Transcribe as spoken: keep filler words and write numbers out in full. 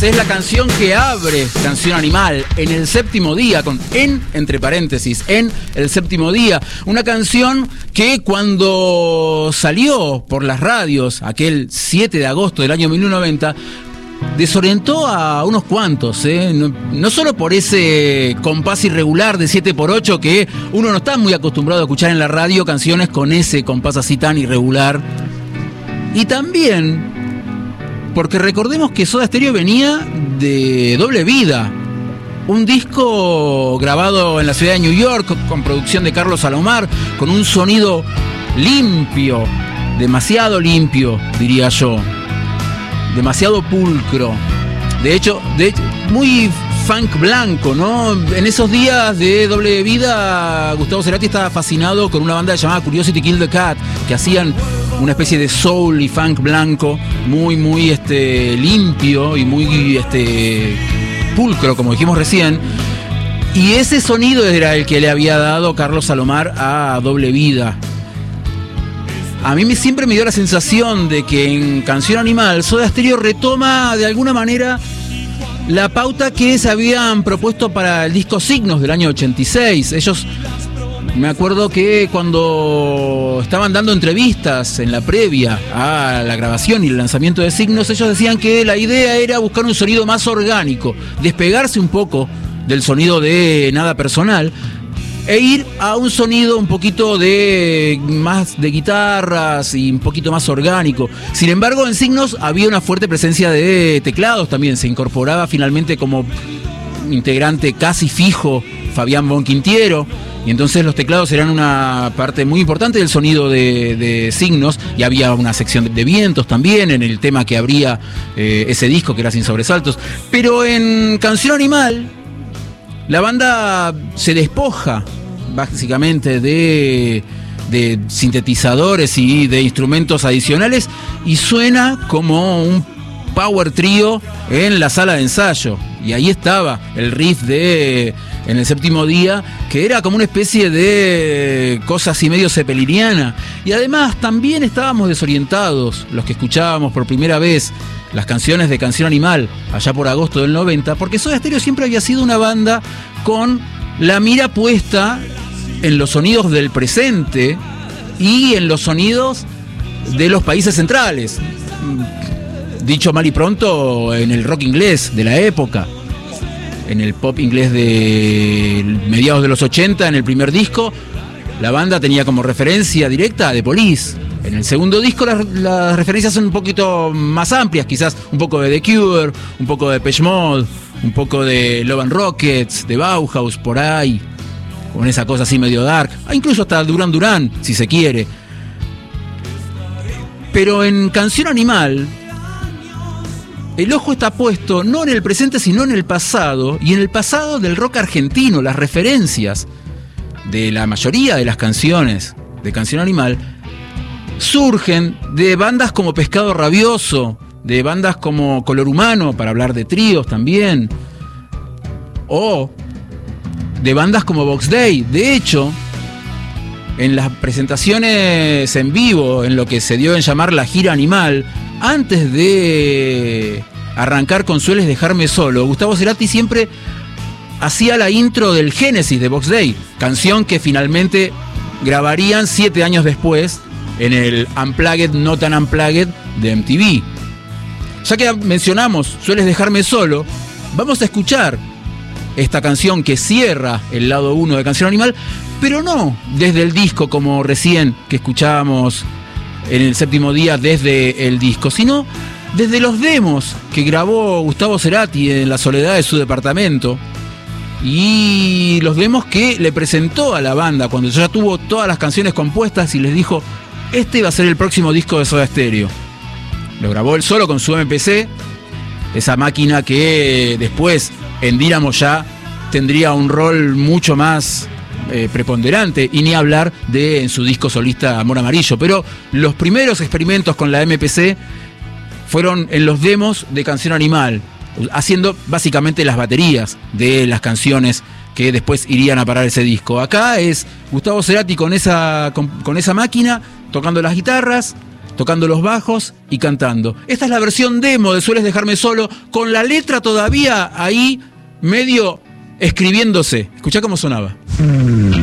Es la canción que abre Canción Animal en el séptimo día, con en, entre paréntesis, en el séptimo día. Una canción que cuando salió por las radios, aquel siete de agosto del año mil novecientos noventa, desorientó a unos cuantos, ¿eh? no, no solo por ese compás irregular de siete por ocho que uno no está muy acostumbrado a escuchar en la radio, canciones con ese compás así tan irregular, y también porque recordemos que Soda Stereo venía de Doble Vida, un disco grabado en la ciudad de New York con producción de Carlos Alomar, con un sonido limpio, demasiado limpio, diría yo, demasiado pulcro. De hecho, de hecho muy funk blanco, ¿no? En esos días de Doble Vida, Gustavo Cerati estaba fascinado con una banda llamada Curiosity Killed the Cat, que hacían una especie de soul y funk blanco muy, muy este, limpio y muy este, pulcro, como dijimos recién. Y ese sonido era el que le había dado Carlos Alomar a Doble Vida. A mí me, siempre me dio la sensación de que en Canción Animal Soda Stereo retoma de alguna manera la pauta que se habían propuesto para el disco Signos del año ochenta y seis. Ellos, me acuerdo que cuando estaban dando entrevistas en la previa a la grabación y el lanzamiento de Signos, ellos decían que la idea era buscar un sonido más orgánico, despegarse un poco del sonido de Nada Personal e ir a un sonido un poquito de más de guitarras y un poquito más orgánico. Sin embargo, en Signos había una fuerte presencia de teclados también. Se incorporaba finalmente como integrante casi fijo Fabián Bonquintiero, y entonces los teclados eran una parte muy importante del sonido de, de Signos, y había una sección de vientos también en el tema que abría eh, ese disco, que era Sin Sobresaltos. Pero en Canción Animal la banda se despoja básicamente de, de sintetizadores y de instrumentos adicionales y suena como un power trío en la sala de ensayo. Y ahí estaba el riff de En el Séptimo Día, que era como una especie de cosa así medio zeppeliniana. Y además también estábamos desorientados los que escuchábamos por primera vez las canciones de Canción Animal allá por agosto del noventa, porque Soda Stereo siempre había sido una banda con la mira puesta en los sonidos del presente y en los sonidos de los países centrales. Dicho mal y pronto, en el rock inglés de la época, en el pop inglés de mediados de los ochenta, en el primer disco, la banda tenía como referencia directa a The Police. En el segundo disco las, las referencias son un poquito más amplias, quizás un poco de The Cure, un poco de Depeche Mode, un poco de Love and Rockets, de Bauhaus, por ahí, con esa cosa así medio dark, incluso hasta Duran Duran, si se quiere. Pero en Canción Animal el ojo está puesto no en el presente, sino en el pasado, y en el pasado del rock argentino. Las referencias de la mayoría de las canciones de Canción Animal surgen de bandas como Pescado Rabioso, de bandas como Color Humano, para hablar de tríos también, o de bandas como Box Day. De hecho, en las presentaciones en vivo, en lo que se dio en llamar la gira Animal, antes de arrancar con Sueles Dejarme Solo, Gustavo Cerati siempre hacía la intro del Génesis de Box Day, canción que finalmente grabarían siete años después en el Unplugged, No Tan Unplugged de M T V. Ya que mencionamos Sueles Dejarme Solo, vamos a escuchar esta canción que cierra el lado uno de Canción Animal, pero no desde el disco como recién que escuchábamos en el séptimo día desde el disco, sino desde los demos que grabó Gustavo Cerati en la soledad de su departamento, y los demos que le presentó a la banda cuando ya tuvo todas las canciones compuestas y les dijo: este va a ser el próximo disco de Soda Stereo. Lo grabó él solo con su M P C, esa máquina que después en Dínamo ya tendría un rol mucho más eh, preponderante, y ni hablar de en su disco solista Amor Amarillo. Pero los primeros experimentos con la M P C fueron en los demos de Canción Animal, haciendo básicamente las baterías de las canciones que después irían a parar ese disco. Acá es Gustavo Cerati con esa, con, con esa máquina, tocando las guitarras, tocando los bajos y cantando. Esta es la versión demo de Sueles dejarme solo, con la letra todavía ahí medio escribiéndose. Escuchá cómo sonaba.